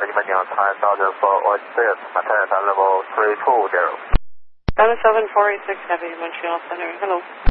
time Belgium for OH6, maintain level 320. 77486 Heavy, Montreal Center. Hello.